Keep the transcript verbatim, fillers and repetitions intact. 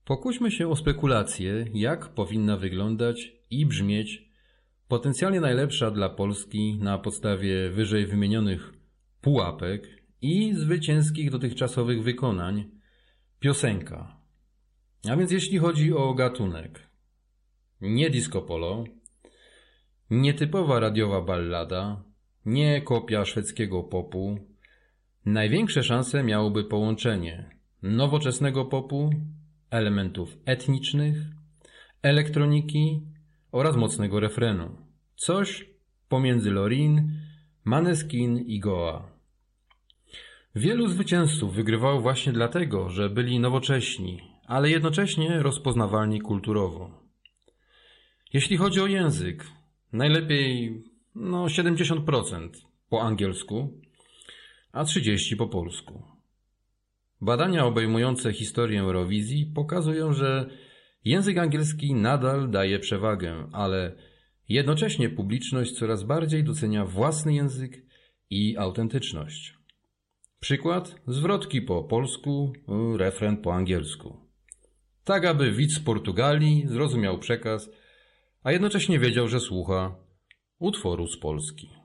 Pokuśmy się o spekulację, jak powinna wyglądać i brzmieć potencjalnie najlepsza dla Polski na podstawie wyżej wymienionych pułapek i zwycięskich dotychczasowych wykonań piosenka. A więc jeśli chodzi o gatunek, nie disco polo, nietypowa radiowa ballada, nie kopia szwedzkiego popu, największe szanse miałoby połączenie nowoczesnego popu, elementów etnicznych, elektroniki oraz mocnego refrenu. Coś pomiędzy Loreen, Maneskin i Goa. Wielu zwycięzców wygrywało właśnie dlatego, że byli nowocześni, ale jednocześnie rozpoznawalni kulturowo. Jeśli chodzi o język, najlepiej no siedemdziesiąt procent po angielsku, a trzydzieści procent po polsku. Badania obejmujące historię Eurowizji pokazują, że język angielski nadal daje przewagę, ale jednocześnie publiczność coraz bardziej docenia własny język i autentyczność. Przykład: zwrotki po polsku, refren po angielsku. Tak, aby widz z Portugalii zrozumiał przekaz, a jednocześnie wiedział, że słucha utworu z Polski.